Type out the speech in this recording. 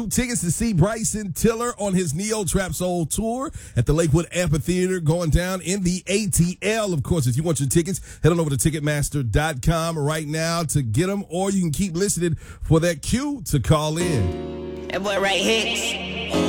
Tickets to see Bryson Tiller on his Neo Trap Soul tour at the Lakewood Amphitheater going down in the ATL. Of course, if you want your tickets, head on over to Ticketmaster.com right now to get them, or you can keep listening for that cue to call in. That boy right hits.